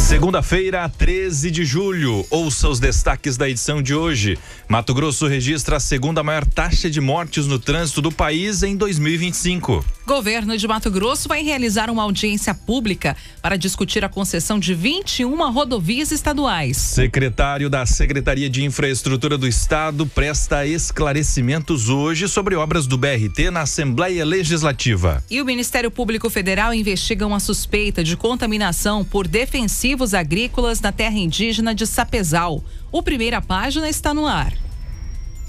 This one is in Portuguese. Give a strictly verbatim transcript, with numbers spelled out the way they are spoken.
Segunda-feira, treze de julho. Ouça os destaques da edição de hoje. Mato Grosso registra a segunda maior taxa de mortes no trânsito do país em dois mil e vinte e cinco. Governo de Mato Grosso vai realizar uma audiência pública para discutir a concessão de vinte e uma rodovias estaduais. Secretário da Secretaria de Infraestrutura do Estado presta esclarecimentos hoje sobre obras do B R T na Assembleia Legislativa. E o Ministério Público Federal investiga uma suspeita de contaminação por defensivos agrícolas na terra indígena de Sapezal. O Primeira Página está no ar.